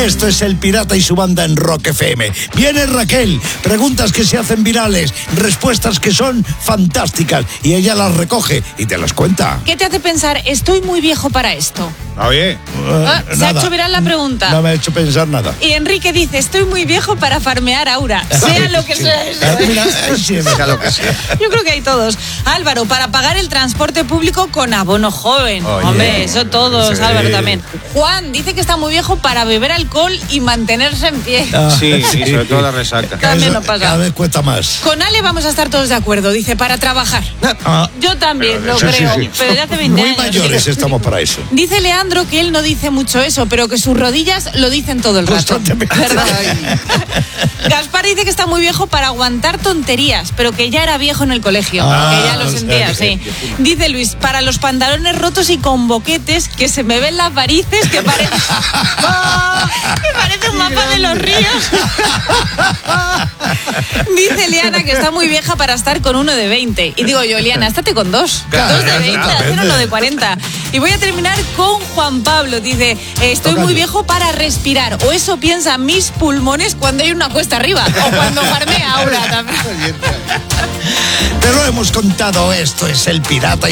Esto es El Pirata y su banda en Rock FM. Viene Raquel, preguntas que se hacen virales, respuestas que son fantásticas y ella las recoge y te las cuenta. ¿Qué te hace pensar, estoy muy viejo para esto? Oye. Se ha hecho viral la pregunta. No me ha hecho pensar nada. Y Enrique dice, estoy muy viejo para farmear Aura, sea lo que sea eso. Sea lo que sea. Yo creo que hay todos. Álvaro, para pagar el transporte público con abono joven. Oye. Hombre, eso todos, Sí. Álvaro también. Juan dice que está muy viejo para beber alcohol y mantenerse en pie. Sí, sobre todo la resaca. También nos pasa. Cada vez cuesta más. Con Ale vamos a estar todos de acuerdo, dice, para trabajar. Ah, Yo también lo sí, sí, creo, sí. pero ya hace 20 Muy años. mayores estamos para eso. Dice Leandro que él no dice mucho eso, pero que sus rodillas lo dicen todo el rato. Constantemente. ¿Verdad? Gaspar dice que está muy viejo para aguantar tonterías, pero que ya era viejo en el colegio, que ya lo o sea, sentía, que- sí. Dice Luis, para los pantalones rotos y con boquetes, que se me ven las varices, que parece... que parece un mapa de los ríos. Dice Liana que está muy vieja para estar con uno de 20. Y digo yo, Liana, estate con dos. Claro, Dos de 20, exactamente. hacer uno de 40. Y voy a terminar con Juan Pablo. Dice, estoy muy viejo para respirar. O eso piensan mis pulmones cuando hay una cuesta arriba. O cuando farmea Aura también. Te lo hemos contado, esto es El Pirata y